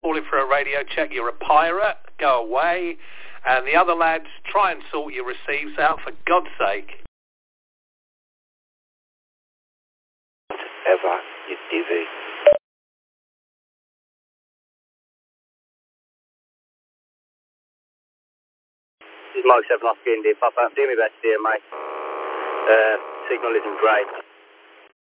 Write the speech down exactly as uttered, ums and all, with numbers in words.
calling for a radio check. You're a pirate. Go away. And the other lads, try and sort your receives out, for God's sake. Ever, you divvy. This is Mike seven Oscar India. Pop out. Do me best here, mate. Uh, signal isn't great.